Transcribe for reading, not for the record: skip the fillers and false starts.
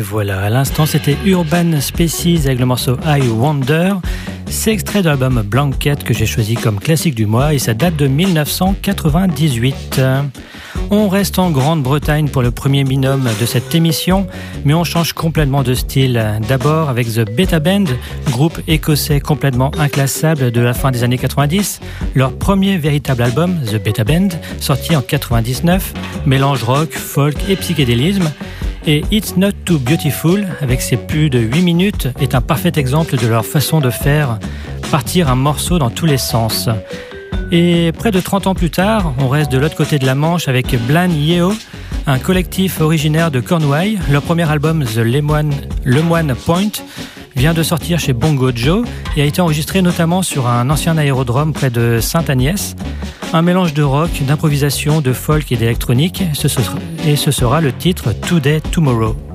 voilà, à l'instant c'était Urban Species avec le morceau I Wonder. C'est extrait de l'album Blanket que j'ai choisi comme classique du mois et ça date de 1998. On reste en Grande-Bretagne pour le premier binôme de cette émission, mais on change complètement de style. D'abord avec The Beta Band, groupe écossais complètement inclassable de la fin des années 90. Leur premier véritable album, The Beta Band, sorti en 99, mélange rock, folk et psychédélisme. Et It's Not Too Beautiful, avec ses plus de 8 minutes, est un parfait exemple de leur façon de faire partir un morceau dans tous les sens. Et près de 30 ans plus tard, on reste de l'autre côté de la Manche avec Blan Yeo, un collectif originaire de Cornouailles. Leur premier album, The Lemoine Point, vient de sortir chez Bongo Joe et a été enregistré notamment sur un ancien aérodrome près de Sainte-Agnès. Un mélange de rock, d'improvisation, de folk et d'électronique, et ce sera le titre Today Tomorrow.